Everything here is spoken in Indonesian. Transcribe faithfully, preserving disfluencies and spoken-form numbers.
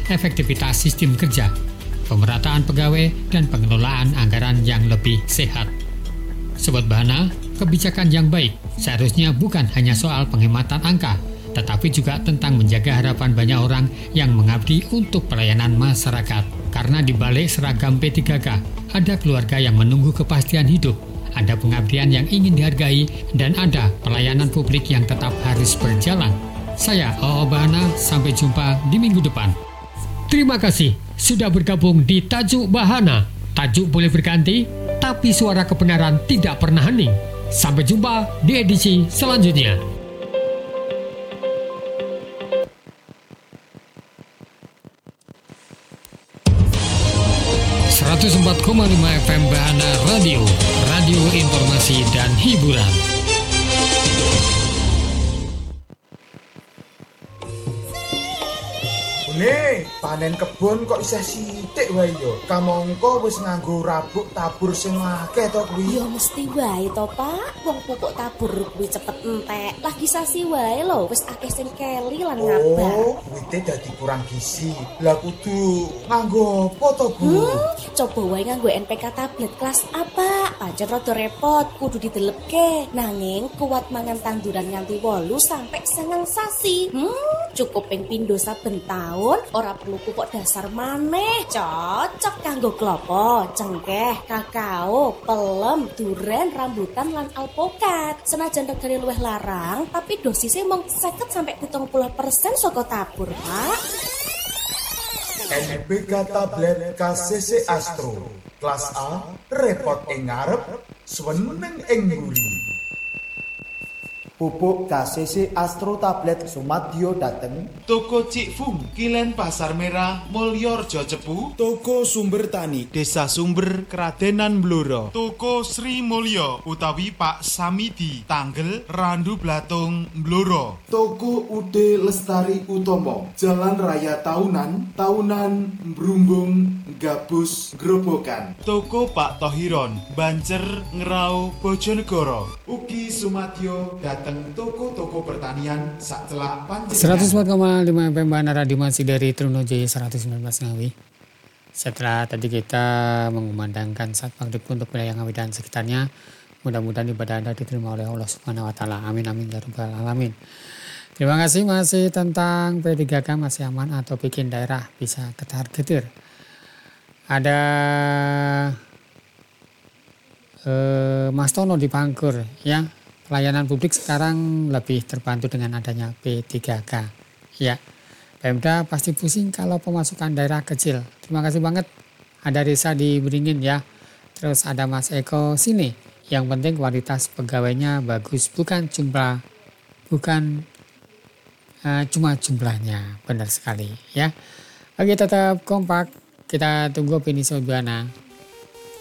efektivitas sistem kerja, pemerataan pegawai, dan pengelolaan anggaran yang lebih sehat. Sobat Bahana, kebijakan yang baik seharusnya bukan hanya soal penghematan angka, tetapi juga tentang menjaga harapan banyak orang yang mengabdi untuk pelayanan masyarakat. Karena di balik seragam P tiga K, ada keluarga yang menunggu kepastian hidup, ada pengabdian yang ingin dihargai, dan ada pelayanan publik yang tetap harus berjalan. Saya, O O Bahana, sampai jumpa di minggu depan. Terima kasih sudah bergabung di Tajuk Bahana. Tajuk boleh berganti, tapi suara kebenaran tidak pernah hening. Sampai jumpa di edisi selanjutnya. seratus empat koma lima F M Bahana Radio, radio informasi dan hiburan. Nih, panen kebon kok isih sithik wae yo. Kamangka wis nganggo rabuk tabur sing akeh to kuwi. Ya mesti wae to, Pak. Wong pupuk tabur kuwi cepet entek. Lagi sasi wae lho, wis akeh sing keli lan ngabar. Oh, wite dadi kurang gizi. Lah kudu nganggo apa to, Bu? Hmm, coba wae nganggo N P K tablet kelas A, Pak. Pancen rada repot, kudu didelepke. Nanging kuat mangan tanduran nganti wolu sampai seneng sasi. Hmm, cukup ping pindho saben taun. Ora perlu pupuk dasar maneh, cocok kanggo klopo, cengkeh, kakao, pelem, duren, rambutan lan alpokat. Senajan regane luwih larang, tapi dosisnya mung seket sampai pitung puluh persen saka tabur, Pak. N P K tablet K C C Astro kelas A, repot ing ngarep, suweneng ing mburi. Pupuk K C C Astro tablet sumadyo dateng Toko Cikfung, Kilen Pasar Merah, Mulyorjo Cepu, Toko Sumber Tani, Desa Sumber, Kradenan Blora, Toko Sri Mulyo utawi Pak Samidi, Tanggel, Randu Blatung, Blora, Toko Ude Lestari Utomo, Jalan Raya Taunan, Taunan, Brumbung, Gabus, Grobogan, Toko Pak Tohiron, Bancer, Ngerau, Bojonegoro, ugi sumadyo dateng toko-toko pertanian sak celak panjenengan. seratus empat koma lima F M Bahana Radio masih dari Trunojaya seratus sembilan belas Ngawi. Setelah tadi kita mengumandangkan saat maghrib untuk wilayah Ngawi dan sekitarnya, mudah-mudahan ibadah Anda diterima oleh Allah Subhanahu wa taala. Amin amin ya rabbal alamin. Terima kasih. Masih tentang P tiga K, masih aman atau bikin daerah bisa ketar-ketir. Ada eh, Mas Tono di Pangkur ya. Pelayanan publik sekarang lebih terbantu dengan adanya P tiga K. Ya, Pemda pasti pusing kalau pemasukan daerah kecil. Terima kasih banget. Ada Risa di Beringin ya. Terus ada Mas Eko sini. Yang penting kualitas pegawainya bagus, bukan jumlah, bukan uh, cuma jumlahnya. Benar sekali ya. Oke, tetap kompak. Kita tunggu opini Sobat Bahana.